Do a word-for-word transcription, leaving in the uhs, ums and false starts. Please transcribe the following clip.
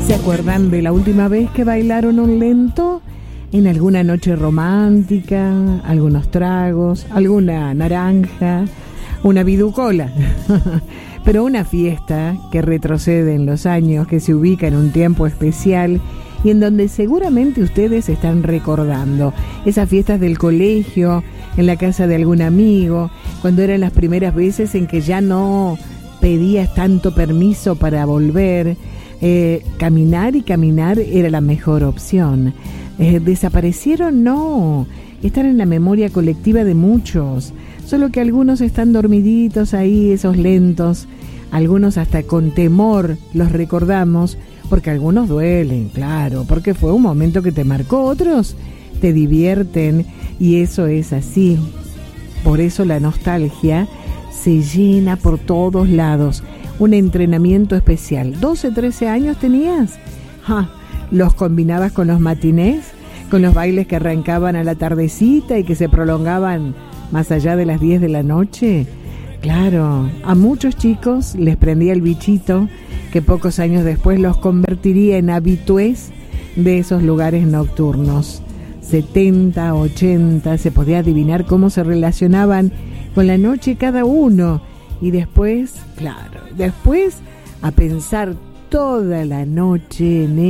¿Se acuerdan de la última vez que bailaron un lento? En alguna noche romántica, algunos tragos, alguna naranja, una viducola. Pero una fiesta que retrocede en los años, que se ubica en un tiempo especial y en donde seguramente ustedes están recordando esas fiestas del colegio, en la casa de algún amigo, cuando eran las primeras veces en que ya no pedías tanto permiso para volver. Eh, caminar y caminar era la mejor opción. Eh, ¿Desaparecieron? No. Están en la memoria colectiva de muchos. Solo que algunos están dormiditos ahí, esos lentos. Algunos hasta con temor los recordamos, porque algunos duelen, claro, porque fue un momento que te marcó. Otros te divierten y eso es así. Por eso la nostalgia se llena por todos lados. Un entrenamiento especial. doce, trece años tenías. Ja, los combinabas con los matinés, con los bailes que arrancaban a la tardecita y que se prolongaban más allá de las diez de la noche. Claro, a muchos chicos les prendía el bichito que pocos años después los convertiría en habitués de esos lugares nocturnos. setenta, ochenta, se podía adivinar cómo se relacionaban con la noche cada uno. Y después, claro, después a pensar toda la noche en